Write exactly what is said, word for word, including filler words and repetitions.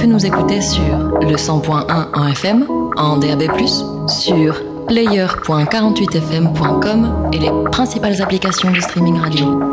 nous écouter sur le cent point un en F M, en D A B plus, sur player point quarante-huit f m point com et les principales applications de streaming radio.